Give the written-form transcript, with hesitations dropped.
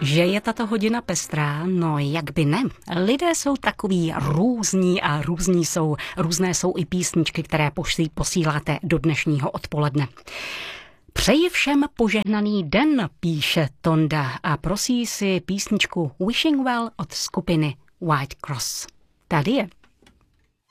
Že je tato hodina pestrá? No jak by ne. Lidé jsou takový různí a různé jsou i písničky, které posíláte do dnešního odpoledne. Přeji všem požehnaný den, píše Tonda a prosí si písničku Wishing Well od skupiny White Cross. Tady je.